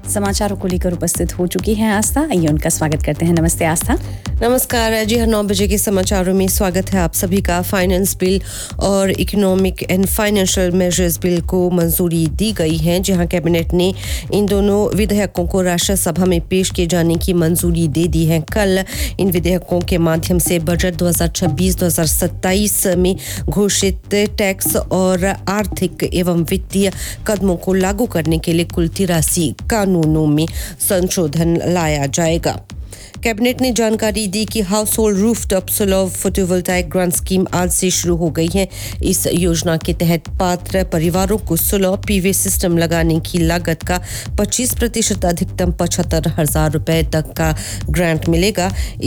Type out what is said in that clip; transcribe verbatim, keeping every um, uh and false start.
समाचारों को लेकर उपस्थित हो चुकी हैं आस्था। आइए उनका स्वागत करते हैं। नमस्ते आस्था। नमस्कार जी हाँ, नौ बजे के समाचारों में स्वागत है आप सभी का। फाइनेंस बिल और economic and financial measures bill को मंजूरी दी गई है, जहां कैबिनेट ने इन दोनों विधेयकों को राज्य सभा में पेश किए जाने की मंजूरी दे दी है। कल इन विधेयकों के माध्यम से बजट दो हज़ार छब्बीस दो हज़ार सत्ताईस में घोषित टैक्स और आर्थिक एवं वित्तीय कदमों को लागू करने के लिए कुल तिरासी कानूनों में संशोधन लाया जाएगा। कैबिनेट ने जानकारी दी कि house hold rooftop solar photovoltaic grant scheme आज से शुरू हो गई है। इस योजना के तहत पात्र परिवारों को सोलर पीवी सिस्टम लगाने की लागत का पच्चीस प्रतिशत अधिकतम पचहत्तर हजार रुपए तक का ग्रांट मिलेगा।